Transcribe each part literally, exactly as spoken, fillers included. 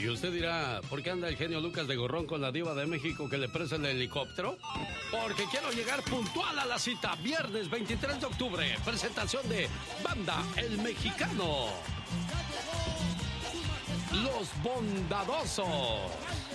Y usted dirá, ¿por qué anda el genio Lucas de gorrón con la diva de México que le presta el helicóptero? Porque quiero llegar puntual a la cita. Viernes veintitrés de octubre, presentación de Banda El Mexicano. Los Bondadosos.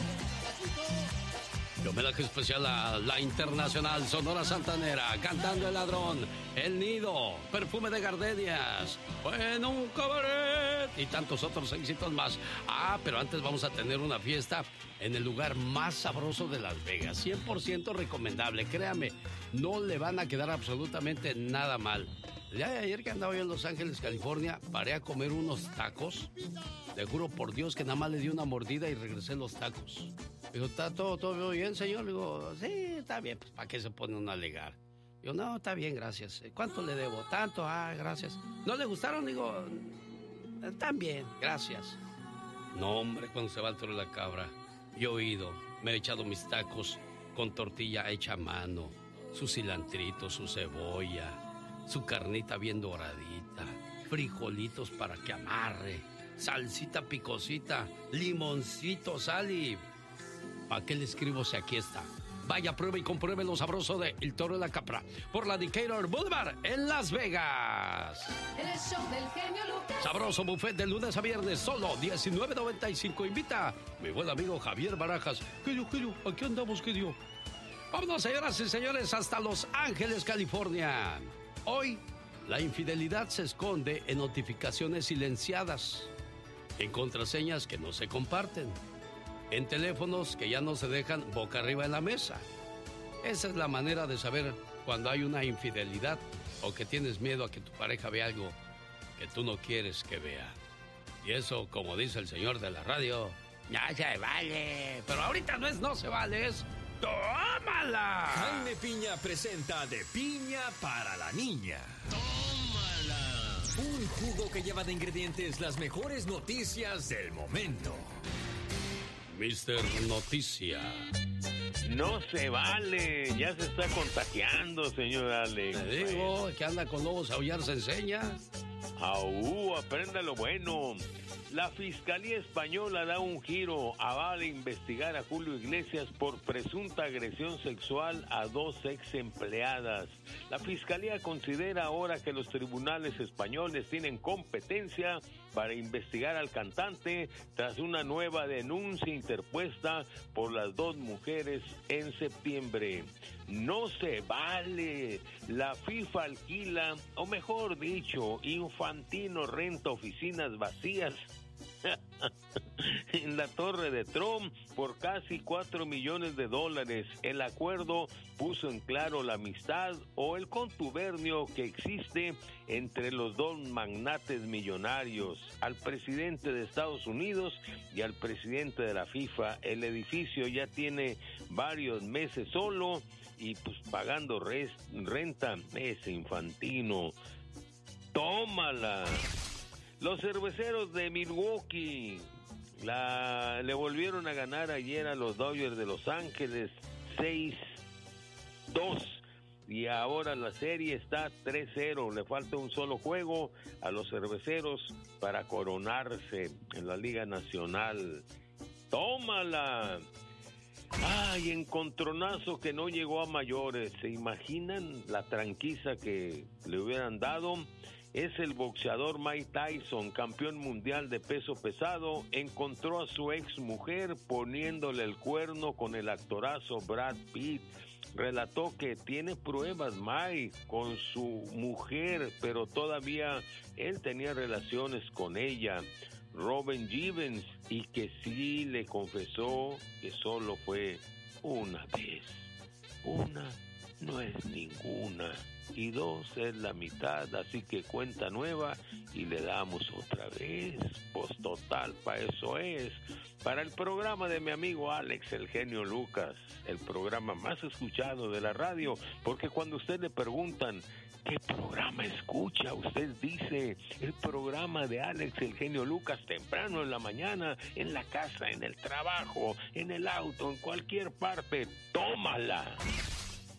Y homenaje especial a la internacional Sonora Santanera, Cantando el Ladrón, El Nido, Perfume de Gardenias, En un cabaret y tantos otros éxitos más. Ah, pero antes vamos a tener una fiesta en el lugar más sabroso de Las Vegas. cien por ciento recomendable, créame, no le van a quedar absolutamente nada mal. El día de ayer que andaba yo en Los Ángeles, California, paré a comer unos tacos. Le juro por Dios que nada más le di una mordida y regresé los tacos. Digo, ¿está todo, todo bien, señor? Le digo, sí, está bien. Pues, ¿para qué se pone uno a alegar? Digo, no, está bien, gracias. ¿Cuánto le debo? Tanto, ah, gracias. ¿No le gustaron? Digo, están bien, gracias. No, hombre, cuando se va al toro de la cabra, yo he ido, me he echado mis tacos con tortilla hecha a mano, su cilantrito, su cebolla, su carnita bien doradita, frijolitos para que amarre, salsita picosita, limoncito, sal y... ¿Para qué le escribo si aquí está? Vaya, pruebe y compruebe lo sabroso de El Toro de la Capra por la Decatur Boulevard en Las Vegas. El show del genio Lucas. Sabroso buffet de lunes a viernes, solo diecinueve noventa y cinco. Invita mi buen amigo Javier Barajas. ¿Qué dio, qué dio? Aquí andamos, ¿qué dio? Vámonos, señoras y señores, hasta Los Ángeles, California. Hoy, la infidelidad se esconde en notificaciones silenciadas, en contraseñas que no se comparten, en teléfonos que ya no se dejan boca arriba en la mesa. Esa es la manera de saber cuando hay una infidelidad o que tienes miedo a que tu pareja vea algo que tú no quieres que vea. Y eso, como dice el señor de la radio, ya se vale. Pero ahorita no es no se vale, es ¡tómala! Jaime Piña presenta De Piña para la Niña. ¡Tómala! Un jugo que lleva de ingredientes las mejores noticias del momento. mister Noticia. No se vale, ya se está contagiando, señor Alex. Te digo, que anda con lobos a aullar se enseña. Aú, aprenda lo bueno. La Fiscalía Española da un giro, avala investigar a Julio Iglesias por presunta agresión sexual a dos ex empleadas. La Fiscalía considera ahora que los tribunales españoles tienen competencia para investigar al cantante tras una nueva denuncia interpuesta por las dos mujeres en septiembre. No se vale. La FIFA alquila, o mejor dicho, Infantino renta oficinas vacías en la Torre de Trump por casi cuatro millones de dólares. El acuerdo puso en claro la amistad o el contubernio que existe entre los dos magnates millonarios, al presidente de Estados Unidos y al presidente de la FIFA. El edificio ya tiene varios meses solo y pues pagando res, renta. Ese Infantino, tómala. Los cerveceros de Milwaukee la, le volvieron a ganar ayer a los Dodgers de Los Ángeles seis dos y ahora la serie está tres cero. Le falta un solo juego a los cerveceros para coronarse en la Liga Nacional. ¡Tómala! ¡Ay, encontronazo que no llegó a mayores! ¿Se imaginan la tranquiza que le hubieran dado? Es el boxeador Mike Tyson, campeón mundial de peso pesado, encontró a su ex mujer poniéndole el cuerno con el actorazo Brad Pitt. Relató que tiene pruebas Mike con su mujer, pero todavía él tenía relaciones con ella, Robin Givens, y que sí le confesó que solo fue una vez. Una no es ninguna y dos es la mitad, así que cuenta nueva y le damos otra vez. Pues total, para eso es. Para el programa de mi amigo Alex, el genio Lucas, el programa más escuchado de la radio, porque cuando usted le preguntan ¿qué programa escucha?, usted dice el programa de Alex, el genio Lucas, temprano en la mañana, en la casa, en el trabajo, en el auto, en cualquier parte. ¡Tómala!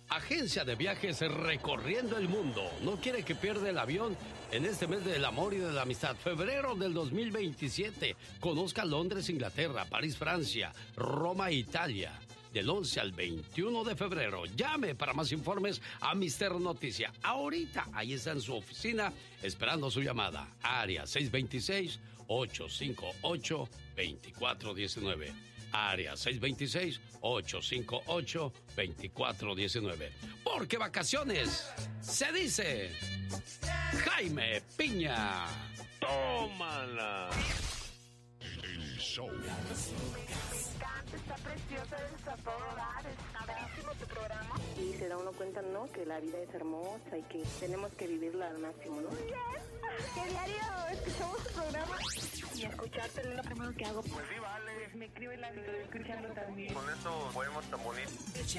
Agencia de viajes recorriendo el mundo. No quiere que pierda el avión en este mes del amor y de la amistad. Febrero del dos mil veintisiete. Conozca Londres, Inglaterra, París, Francia, Roma, Italia. Del once al veintiuno de febrero. Llame para más informes a Mister Noticia. Ahorita, ahí está en su oficina, esperando su llamada. Área seis dos seis, ocho cinco ocho, dos cuatro uno nueve. Área seis dos seis, ocho cinco ocho, dos cuatro uno nueve. Porque vacaciones se dice Jaime Piña. ¡Tómala! El show. Está preciosa, está todo dar, está padrísimo tu programa. Y se da uno cuenta, ¿no? Que la vida es hermosa y que tenemos que vivirla al máximo, ¿no? Bien, que diario escuchamos tu programa. Y escucharte es lo primero que hago. Pues sí, vale. Me escribo y la estoy escuchando también. Con eso podemos tan bonito.